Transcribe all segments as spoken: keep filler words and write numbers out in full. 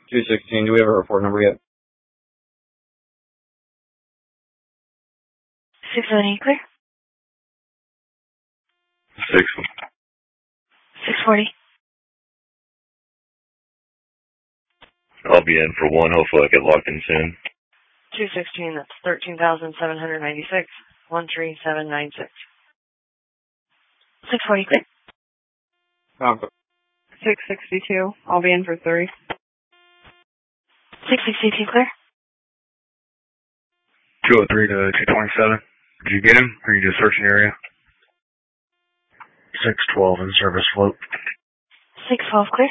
two sixteen, do we have a report number yet? six seventy, clear. Six. six forty. I'll be in for one. Hopefully I get locked in soon. two sixteen, that's thirteen thousand seven hundred ninety-six. one three seven nine six. six forty, clear. Okay. six sixty-two, I'll be in for three. six sixty-two, clear. two oh three to two twenty-seven. Did you get him, or are you just searching the area? six twelve in service float. six twelve, clear.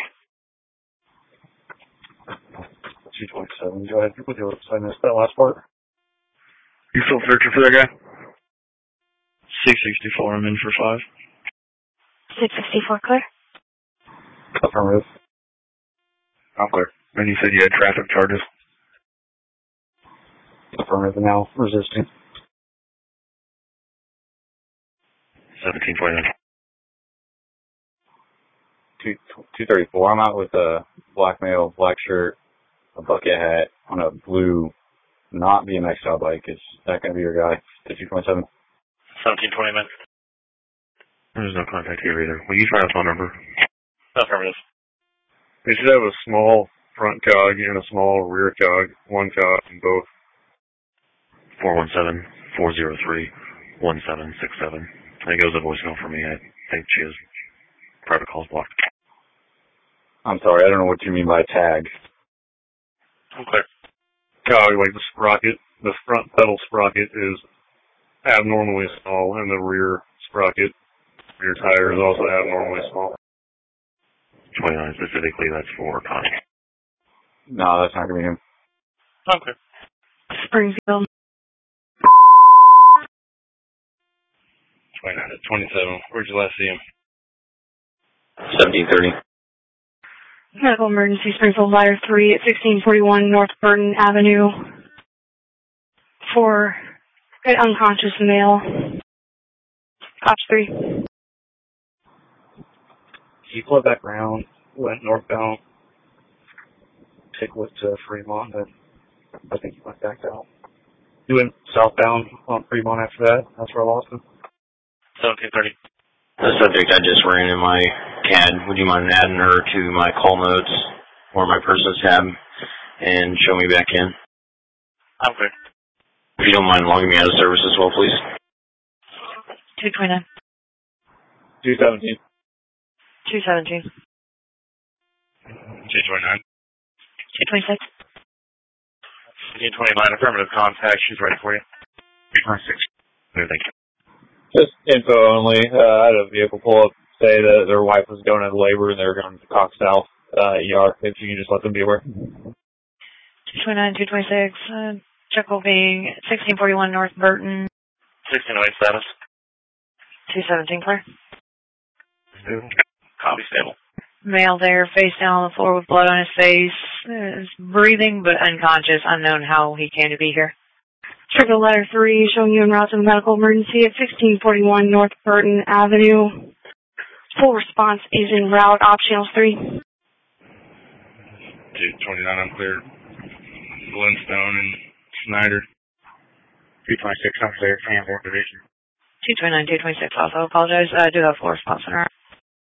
two twenty-seven, go ahead with your website, missed that last part. You still searching for that guy? six sixty-four, I'm in for five. six sixty-four, clear. Affirmative. I'm clear. And you said you had traffic charges? Affirmative, now resisting. seventeen twenty-nine. two thirty-four, I'm out with a black male, black shirt, a bucket hat, on a blue, not B M X style bike. Is that going to be your guy? two twenty-seven? seventeen twenty-nine. There's no contact here either. Will you try a phone number? Affirmative. They should have a small front cog and a small rear cog, one cog in both. four one seven, four oh three, one seven six seven. I think it was a voicemail for me. I think she has private calls blocked. I'm sorry, I don't know what you mean by tag. Okay. Cog, like the sprocket, the front pedal sprocket is abnormally small, and the rear sprocket, rear tire is also abnormally small. twenty-nine specifically, that's for Connie. No, that's not going to be him. Okay. Springfield. twenty-nine to twenty-seven. Where'd you last see him? seventeen thirty. Medical emergency, Springfield Ladder three at sixteen forty-one North Burton Avenue for an unconscious male. Cops three. He fled back around, went northbound, Pickwood to Fremont, and I think he went back out. He went southbound on Fremont after that. That's where I lost him. seventeen thirty. The subject I just ran in my C A D, would you mind adding her to my call notes or my person's tab and show me back in? Okay. If you don't mind logging me out of service as well, please. two twenty-nine. two seventeen. two seventeen. two twenty-nine. two twenty-six. two twenty-nine, affirmative contact. She's ready for you. twenty-six. Thank you. Just info only. Uh, I had a vehicle pull up, say that their wife was going into labor and they were going to Cox South uh, E R. If you can just let them be aware. two twenty-nine, two twenty-six. Uh, Chuckle being sixteen forty-one North Burton. sixteen oh eight status. two seventeen, clear. Copy, stable. Male there, face down on the floor with blood on his face. Is breathing but unconscious. Unknown how he came to be here. Triple Ladder three showing you en route to the medical emergency at sixteen forty-one North Burton Avenue. Full response is en route. Optionals three. two twenty-nine, I'm clear. Flintstone and Snyder. two twenty-six, I'm clear. Sanborn Division. two twenty-nine, two twenty-six also apologize. I do have full response in our